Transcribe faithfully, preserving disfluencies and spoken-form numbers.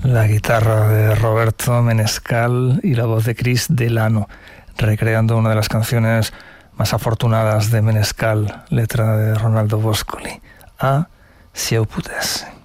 La guitarra de Roberto Menescal y la voz de Chris Delano, recreando una de las canciones más afortunadas de Menescal, letra de Ronaldo Boscoli, A Si ho potessi.